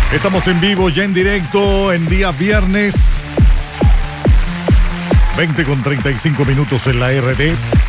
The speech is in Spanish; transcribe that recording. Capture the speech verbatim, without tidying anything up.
Estamos en vivo, ya en directo, en día viernes. veinte con treinta y cinco minutos en la R D.